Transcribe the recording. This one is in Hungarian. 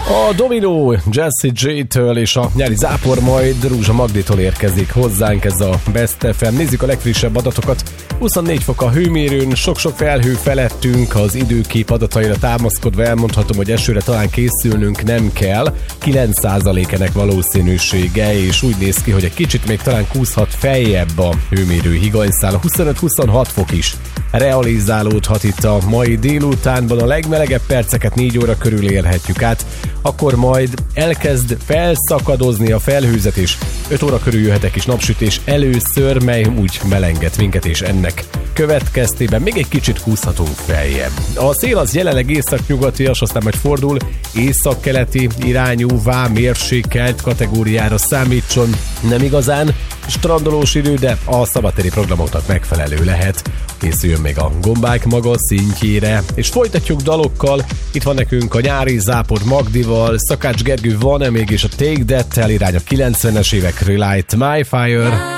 A Domino Jessie J-től és a nyári zápor majd Rúzsa Magditól érkezik hozzánk, ez a Best FM. Nézzük a legfrissebb adatokat. 24 fok a hőmérőn, sok-sok felhő felettünk, az időkép adataira támaszkodva elmondhatom, hogy esőre talán készülnünk nem kell. 9% ennek valószínűsége, és úgy néz ki, hogy egy kicsit még talán kúszhat feljebb a hőmérő higanyszál. 25-26 fok is realizálódhat itt a mai délutánban. A legmelegebb perceket 4 óra körül érhetjük át, akkor majd elkezd felszakadozni a felhőzet, és 5 óra körül jöhet egy kis napsütés először, mely úgy melenget minket, és ennek következtében még egy kicsit kúszhatunk feljebb. A szél az jelenleg északnyugatias, aztán majd fordul északkeleti irányúvá, mérsékelt kategóriára számítson. Nem igazán strandolós idő, de a szabadtéri programoknak megfelelő lehet. Készüljön még a gombák maga szintjére, és folytatjuk dalokkal. Itt van nekünk a nyári zápor Magdival, Szakács Gergő Van-e még, és a Take That-tel irány a 90-es évek Relight My Fire.